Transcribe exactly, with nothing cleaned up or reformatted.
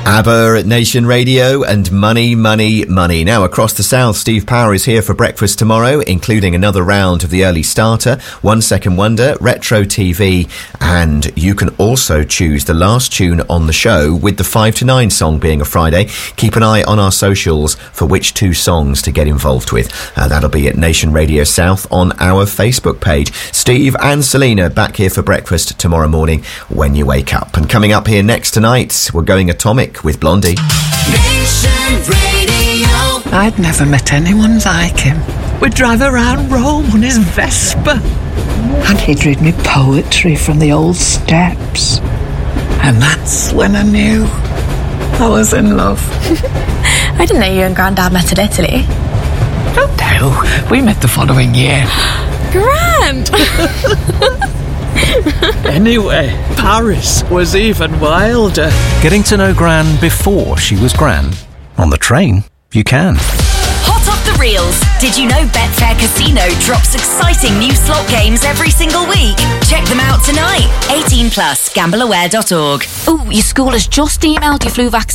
ABBA at Nation Radio and Money, Money, Money. Now, across the south, Steve Power is here for breakfast tomorrow, including another round of the early starter, One Second Wonder, Retro T V, and you can also choose the last tune on the show, with the five to nine song being a Friday. Keep an eye on our socials for which two songs to get involved with. Uh, that'll be at Nation Radio South on our Facebook page. Steve and Selena back here for breakfast tomorrow morning when you wake up. And coming up here next tonight, we're going atomic with Blondie. Nation Radio. I'd never met anyone like him. We'd drive around Rome on his Vespa, and he'd read me poetry from the old steps. And that's when I knew I was in love. I didn't know you and Grandad met in Italy. Oh no, we met the following year. Grand! Anyway, Paris was even wilder. Getting to know Gran before she was Gran. On the train, you can. Hot off the reels. Did you know Betfair Casino drops exciting new slot games every single week? Check them out tonight. eighteen plus, gamble aware dot org. Oh, your school has just emailed your flu vaccine.